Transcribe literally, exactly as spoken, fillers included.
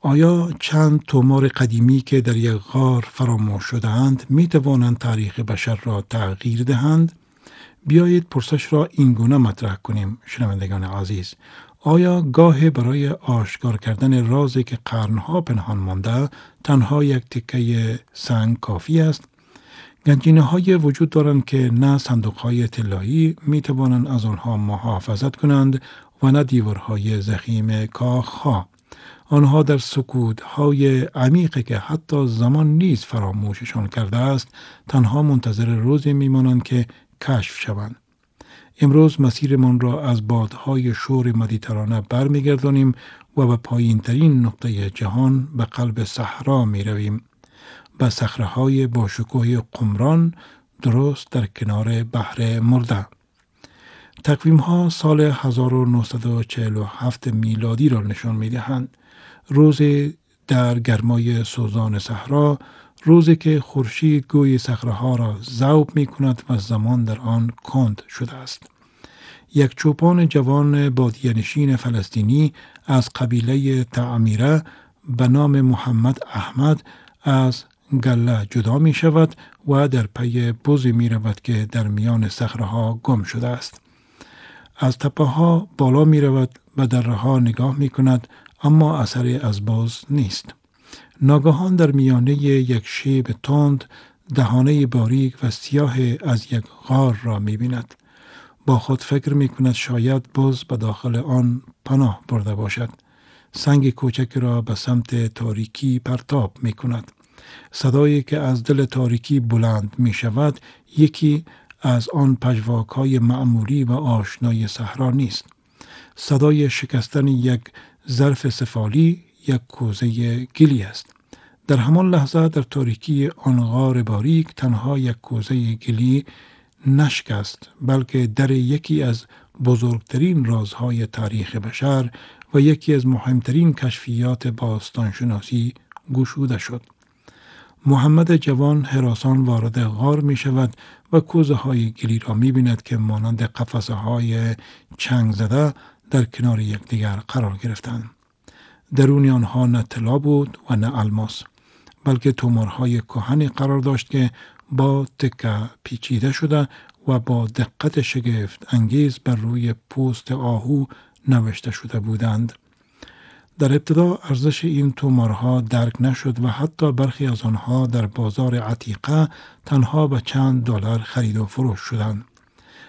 آیا چند تومار قدیمی که در یک غار فراموش شده‌اند می توانند تاریخ بشر را تغییر دهند؟ بیایید پرسش را این گونه مطرح کنیم شنوندگان عزیز. آیا گاه برای آشکار کردن رازی که قرنها پنهان مانده تنها یک تکه سنگ کافی است؟ گنجینه های وجود دارند که نه صندوق های طلایی می توانند از آنها محافظت کنند و نه دیوارهای ضخیم کاخها. آنها در سکوت های عمیقی که حتی زمان نیز فراموششان کرده است تنها منتظر روزی میمانند که کشف شوند. امروز مسیرمان را از بادهای شور مدیترانه برمیگردانیم و به پایین ترین نقطه جهان به قلب صحرا می رویم. به صخره‌های با شکوه قمران درست در کنار بحر مرده. تقویم ها سال هزار و نهصد و چهل و هفت میلادی را نشان می دهند. روزی در گرمای سوزان صحرا، روزی که خورشید گوی صخره‌ها را ذوب می کند و زمان در آن کند شده است. یک چوپان جوان بادیه‌نشین فلسطینی از قبیله تعمیره به نام محمد احمد از گله جدا می شود و در پی بزی می رود که در میان صخره‌ها گم شده است. از تپه ها بالا می رود و دره ها نگاه می کند اما اثری از بز نیست. ناگهان در میانه یک شیب تند دهانه باریک و سیاه از یک غار را می بیند. با خود فکر می کند شاید بز به داخل آن پناه برده باشد. سنگ کوچک را به سمت تاریکی پرتاب می کند. صدایی که از دل تاریکی بلند می شود یکی از آن پژواک های معمولی و آشنای صحرا نیست. صدای شکستن یک ظرف سفالی، یک کوزه گلی است. در همان لحظه در تاریکی آن غار باریک تنها یک کوزه گلی نشکست، بلکه در یکی از بزرگترین رازهای تاریخ بشر و یکی از مهمترین کشفیات باستانشناسی گشوده شد. محمد جوان هراسان وارد غار می شود و کوزه های گلی را می بیند که مانند قفسه های چنگ زده در کنار یکدیگر قرار گرفتند. درون آنها نه طلا بود و نه الماس، بلکه تومارهای کهنی قرار داشت که با تکه پیچیده شده و با دقت شگفت انگیز بر روی پوست آهو نوشته شده بودند. در ابتدا ارزش این تومارها درک نشد و حتی برخی از آنها در بازار عتیقه تنها به چند دلار خرید و فروش شدند.